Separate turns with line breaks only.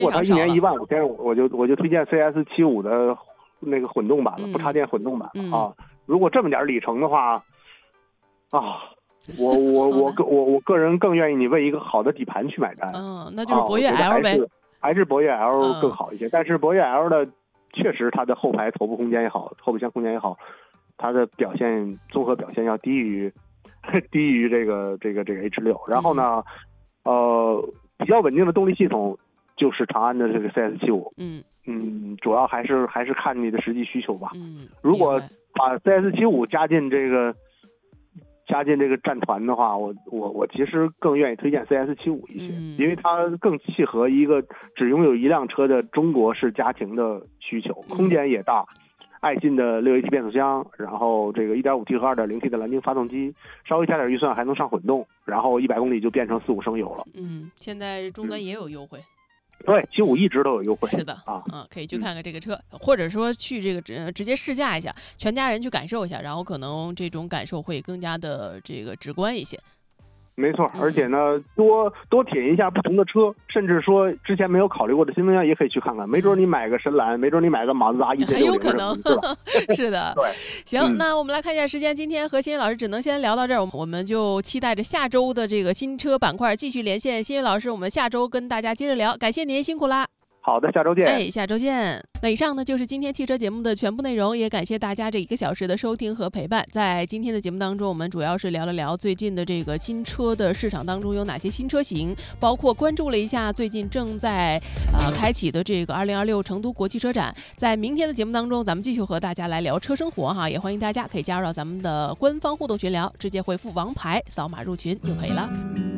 如果它一年15000，我就推荐 CS75的那个混动版了，不插电混动版啊。如果这么点里程的话，我个人更愿意你为一个好的底盘去买单。
那就是博越 L 呗，
还是博越 L 更好一些。但是博越 L 的确实它的后排头部空间也好，后备箱空间也好，它的综合表现要低于这个 H6。然后呢，比较稳定的动力系统就是长安的这个 CS75。主要还是看你的实际需求吧。如果把 CS75 加进这个战团的话，我其实更愿意推荐 CS75 一些，因为它更契合一个只拥有一辆车的中国式家庭的需求，空间也大，爱信的6AT 变速箱，然后这个 1.5T 和 2.0T 的蓝鲸发动机，稍微加点预算还能上混动，然后100公里就变成4、5升油了。
现在终端也有优惠。
对，75一直都有优惠。
是的可以去看看这个车，或者说去这个直接试驾一下，全家人去感受一下，然后可能这种感受会更加的这个直观一些。
没错，而且呢，多体验一下不同的车，甚至说之前没有考虑过的新能源也可以去看看。没准你买个深蓝，没准你买个马自达1.6，
很有可能，是的。
对，
行，那我们来看一下时间，今天和新宇老师只能先聊到这儿，我们就期待着下周的这个新车板块继续连线。新宇老师，我们下周跟大家接着聊，感谢您，辛苦啦。
好的，下周见。
下周见。那以上呢就是今天汽车节目的全部内容，也感谢大家这1个小时的收听和陪伴。在今天的节目当中，我们主要是聊了聊最近的这个新车的市场当中有哪些新车型，包括关注了一下最近正在开启的这个2026成都国际车展。在明天的节目当中，咱们继续和大家来聊车生活哈，也欢迎大家可以加入到咱们的官方互动群聊，直接回复王牌扫码入群就可以了。